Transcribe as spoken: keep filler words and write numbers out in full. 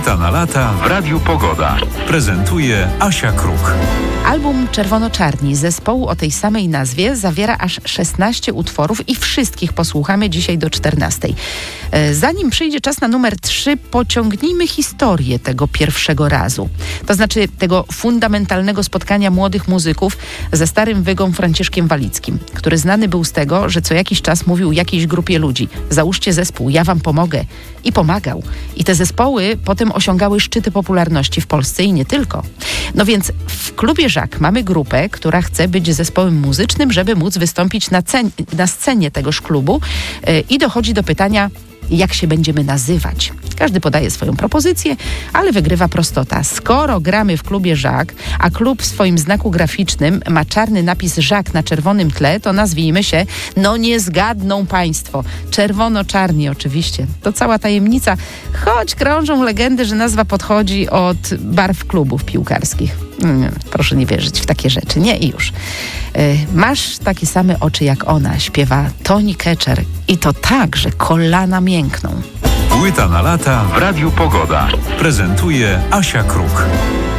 Płyta na lata w Radiu Pogoda. Prezentuje Asia Kruk. Album Czerwono-Czarni zespołu o tej samej nazwie zawiera aż szesnaście utworów i wszystkich posłuchamy dzisiaj do czternastej. Zanim przyjdzie czas na numer trzy, pociągnijmy historię tego pierwszego razu. To znaczy tego fundamentalnego spotkania młodych muzyków ze starym wygą Franciszkiem Walickim, który znany był z tego, że co jakiś czas mówił jakiejś grupie ludzi: załóżcie zespół, ja wam pomogę. I pomagał. I te zespoły potem osiągały szczyty popularności w Polsce i nie tylko. No więc w klubie Żak mamy grupę, która chce być zespołem muzycznym, żeby móc wystąpić na, cen- na scenie tegoż klubu yy, i dochodzi do pytania, jak się będziemy nazywać. Każdy podaje swoją propozycję, ale wygrywa prostota. Skoro gramy w klubie Żak, a klub w swoim znaku graficznym ma czarny napis Żak na czerwonym tle, to nazwijmy się, no nie zgadną państwo, Czerwono-Czarni oczywiście. To cała tajemnica, choć krążą legendy, że nazwa podchodzi od barw klubów piłkarskich. Hmm, proszę nie wierzyć w takie rzeczy. Nie i już. Yy, masz takie same oczy jak ona, śpiewa Toni Keczer. I to tak, że kolana miękną. Płyta na lata w Radiu Pogoda. Prezentuje Asia Kruk.